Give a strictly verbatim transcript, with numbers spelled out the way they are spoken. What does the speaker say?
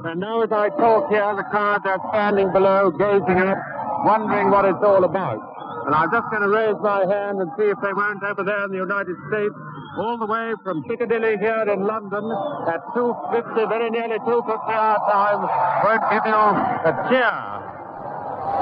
And now as I talk here, the crowd, they're standing below, gazing up, wondering what it's all about. And I'm just going to raise my hand and see if they won't over there in the United States, all the way from Piccadilly here in London at two fifty, very nearly two fifty our time, won't give you a cheer.